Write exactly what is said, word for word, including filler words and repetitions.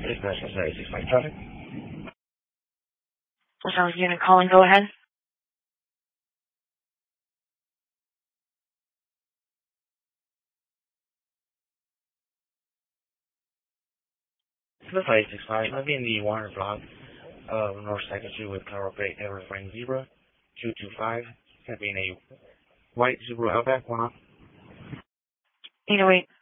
Dispatch eight six five traffic. Sounds unit calling, go ahead. Dispatch eight six five, I'll be in the Warner block of North second Street with Carl Bay Everframe Zebra two two five. Gonna be in a white Subaru Outback one off. eight oh eight.